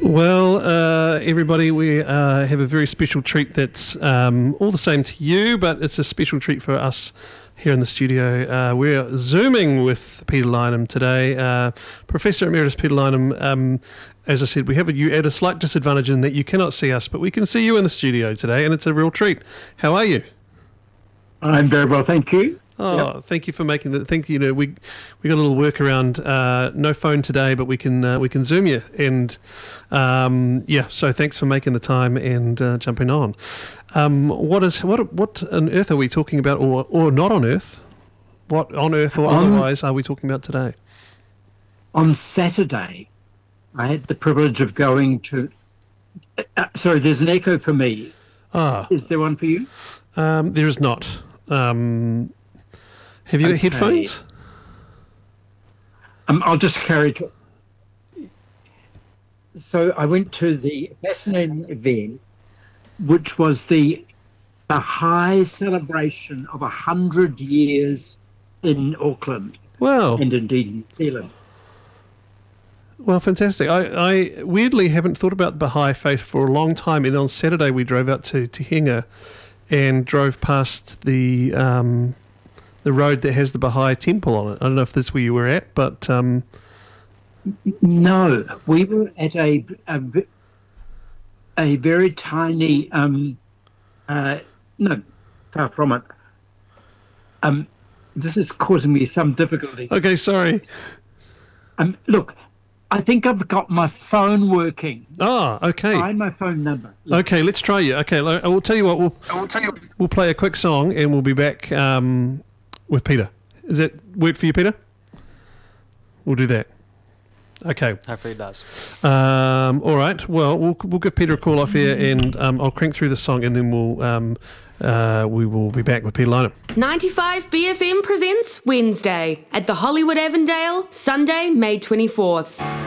Well, everybody, we have a very special treat that's all the same to you, but it's a special treat for us here in the studio. We're Zooming with Peter Lynham today. Professor Emeritus Peter Lynham, as I said, we have you at a slight disadvantage in that you cannot see us, but we can see you in the studio today, and it's a real treat. How are you? I'm very well, thank you. Oh, yep. Thank you for making the. Thank you. We got a little workaround. No phone today, but we can Zoom you. And so thanks for making the time and jumping on. What on earth are we talking about, or not on Earth? What on Earth or otherwise are we talking about today? On Saturday, I had the privilege of going to. Sorry, there's an echo for me. Is there one for you? There is not. Have you got headphones? I'll just carry to. So I went to the fascinating event, which was the high celebration of 100 years in Auckland. Wow. And indeed in New Zealand. Well, fantastic. I weirdly haven't thought about the Baha'i faith for a long time, and on Saturday we drove out to Te Henga and drove past the road that has the Baha'i temple on it. I don't know if that's where you were at, but... No, we were at a very tiny... no, far from it. This is causing me some difficulty. Okay, sorry. Look, I think I've got my phone working. Ah, okay. Find my phone number. Okay, let's try you. Okay, I will tell you what. We'll play a quick song and we'll be back with Peter. Does that work for you, Peter? We'll do that. Okay. Hopefully it does. All right. Well, we'll give Peter a call off here, and I'll crank through the song, and then we will be back with Peter Lynham. 95 BFM presents Wednesday at the Hollywood Avondale, Sunday, May 24th.